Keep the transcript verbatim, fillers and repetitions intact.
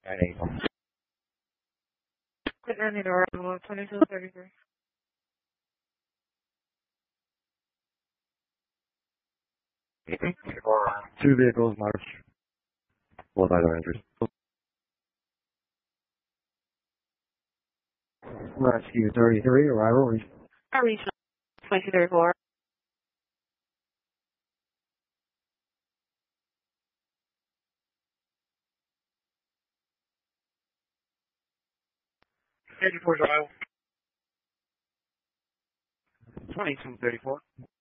nine eight one. Good night, arrival twenty-two thirty-three. Two vehicles, March. Both either entries. Rescue thirty-three, arrival. I reached twenty-two thirty-four. eighty-four arrival. twenty-two thirty-four.